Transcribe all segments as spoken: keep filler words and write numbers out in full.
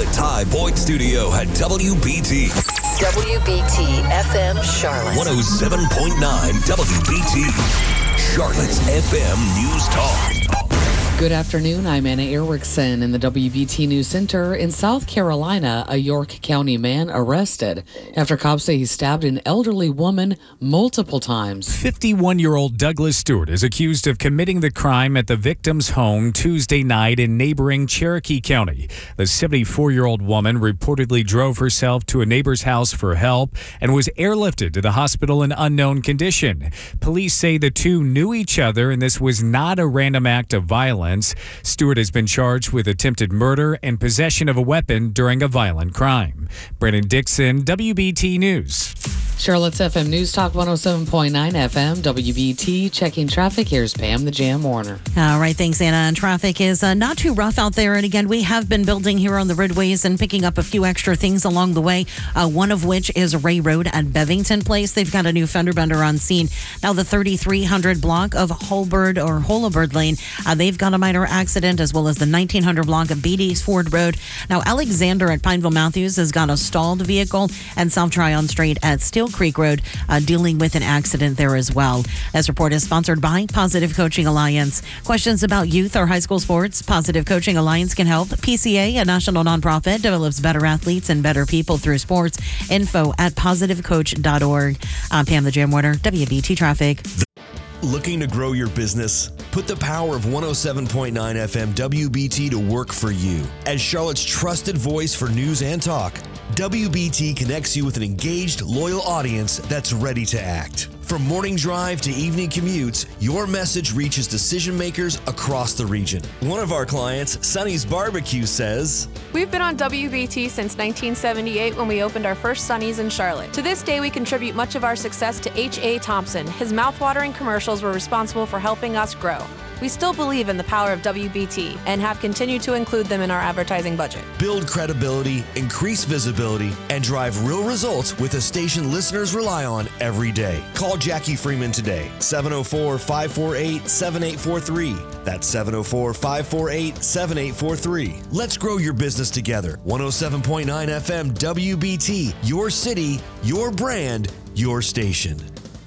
the Ty Boyd Studio at W B T. W B T F M Charlotte. one oh seven point nine W B T. Charlotte's F M News Talk. Good afternoon. I'm Anna Erickson in the W B T News Center. In South Carolina, a York County man arrested after cops say he stabbed an elderly woman multiple times. fifty-one-year-old Douglas Stewart is accused of committing the crime at the victim's home Tuesday night in neighboring Cherokee County. The seventy-four-year-old woman reportedly drove herself to a neighbor's house for help and was airlifted to the hospital in unknown condition. Police say the two knew each other and this was not a random act of violence. Stewart has been charged with attempted murder and possession of a weapon during a violent crime. Brandon Dixon, W B T News. Charlotte's F M News Talk one oh seven point nine F M, W B T. Checking traffic. Here's Pam, the Jam Warner. All right, thanks, Anna. And traffic is uh, not too rough out there. And again, we have been building here on the roadways and picking up a few extra things along the way, uh, one of which is Ray Road at Bevington Place. They've got a new fender bender on scene. Now, the thirty-three hundred block of Holbird or Holabird Lane, uh, they've got a minor accident, as well as the nineteen hundred block of Beatty's Ford Road. Now, Alexander at Pineville Matthews has got a stalled vehicle, and South Tryon Street at Steel Creek Road uh, dealing with an accident there as well. This report is sponsored by Positive Coaching Alliance. Questions about youth or high school sports? Positive Coaching Alliance can help. P C A, a national nonprofit, develops better athletes and better people through sports. Info at positive coach dot org. I'm Pam the Jam Warner, W B T Traffic. Looking to grow your business? Put the power of one oh seven point nine F M W B T to work for you. As Charlotte's trusted voice for news and talk, W B T connects you with an engaged, loyal audience that's ready to act. From morning drive to evening commutes, your message reaches decision makers across the region. One of our clients, Sonny's Barbecue, says, "We've been on W B T since nineteen seventy-eight when we opened our first Sonny's in Charlotte. To this day, we contribute much of our success to H A. Thompson. His mouthwatering commercials were responsible for helping us grow. We still believe in the power of W B T and have continued to include them in our advertising budget. Build credibility, increase visibility, and drive real results with a station listeners rely on every day. Call Jackie Freeman today, seven oh four, five four eight, seven eight four three. That's seven oh four, five four eight, seven eight four three. Let's grow your business together. one oh seven point nine F M W B T, your city, your brand, your station.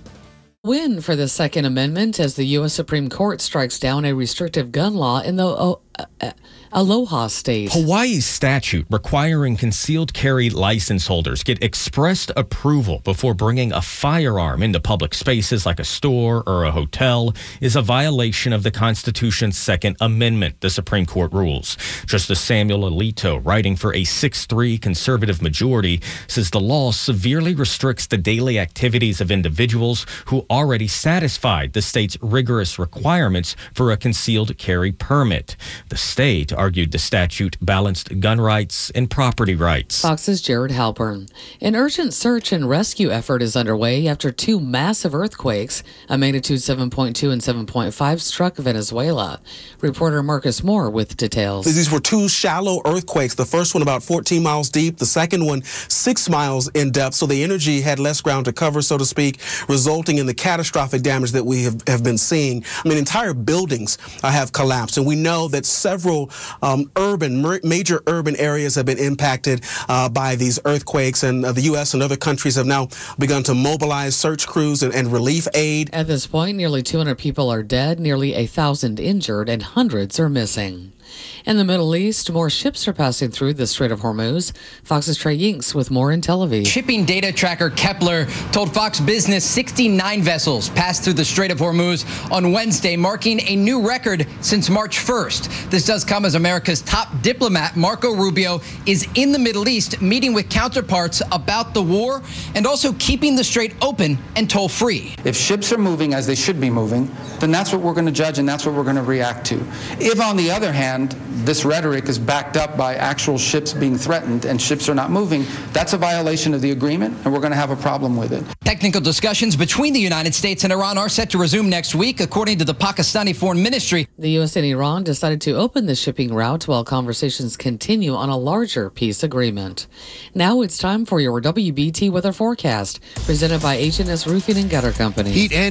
Win for the Second Amendment as the U S Supreme Court strikes down a restrictive gun law in the oh, uh, Aloha State. Hawaii's statute requiring concealed carry license holders get expressed approval before bringing a firearm into public spaces like a store or a hotel is a violation of the Constitution's Second Amendment, the Supreme Court rules. Justice Samuel Alito, writing for a six three conservative majority, says the law severely restricts the daily activities of individuals who already satisfied the state's rigorous requirements for a concealed carry permit. The state argued the statute balanced gun rights and property rights. Fox's Jared Halpern. An urgent search and rescue effort is underway after two massive earthquakes, a magnitude seven point two and seven point five, struck Venezuela. Reporter Marcus Moore with details. These were two shallow earthquakes. The first one about fourteen miles deep, the second one six miles in depth, so the energy had less ground to cover, so to speak, resulting in the catastrophic damage that we have, have been seeing. I mean, entire buildings uh, have collapsed, and we know that several um, urban, major urban areas have been impacted uh, by these earthquakes, and uh, the U S and other countries have now begun to mobilize search crews and, and relief aid. At this point, nearly two hundred people are dead, nearly one thousand injured, and hundreds are missing. In the Middle East, more ships are passing through the Strait of Hormuz. Fox's Trey Yinks with more in Tel Aviv. Shipping data tracker Kepler told Fox Business sixty-nine vessels passed through the Strait of Hormuz on Wednesday, marking a new record since March first. This does come as America's top diplomat, Marco Rubio, is in the Middle East meeting with counterparts about the war and also keeping the strait open and toll-free. If ships are moving as they should be moving, then that's what we're going to judge and that's what we're going to react to. If, on the other hand, this rhetoric is backed up by actual ships being threatened and ships are not moving, that's a violation of the agreement, and we're going to have a problem with it. Technical discussions between the United States and Iran are set to resume next week, according to the Pakistani Foreign Ministry. The U S and Iran decided to open the shipping route while conversations continue on a larger peace agreement. Now it's time for your W B T weather forecast, presented by H and S Roofing and Gutter Company. Heat and